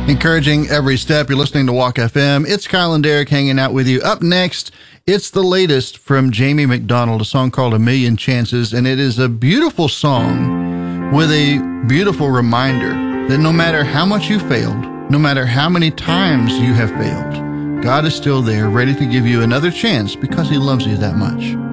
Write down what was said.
Encouraging every step. You're listening to Walk FM. It's Kyle and Derek hanging out with you. Up next, it's the latest from Jamie McDonald, a song called A Million Chances, and it is a beautiful song with a beautiful reminder that no matter how much you failed, no matter how many times you have failed, God is still there, ready to give you another chance because he loves you that much.